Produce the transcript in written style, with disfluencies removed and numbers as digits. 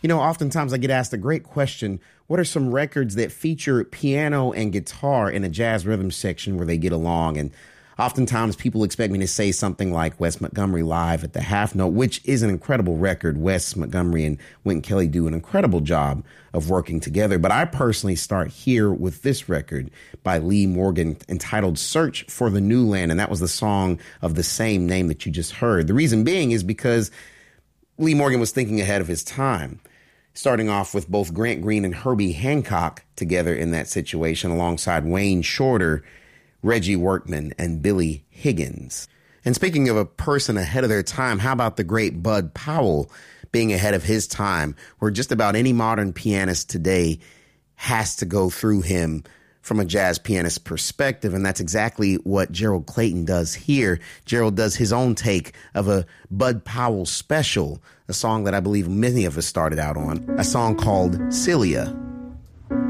You know, oftentimes I get asked a great question. What are some records that feature piano and guitar in a jazz rhythm section where they get along? And oftentimes people expect me to say something like Wes Montgomery Live at the Half Note, which is an incredible record. Wes Montgomery and Wynton Kelly do an incredible job of working together. But I personally start here with this record by Lee Morgan entitled Search for the New Land. And that was the song of the same name that you just heard. The reason being is because Lee Morgan was thinking ahead of his time, starting off with both Grant Green and Herbie Hancock together in that situation alongside Wayne Shorter, Reggie Workman, and Billy Higgins. And speaking of a person ahead of their time, how about the great Bud Powell being ahead of his time, where just about any modern pianist today has to go through him from a jazz pianist perspective, and that's exactly what Gerald Clayton does here. Gerald does his own take of a Bud Powell special, a song that I believe many of us started out on, a song called Celia.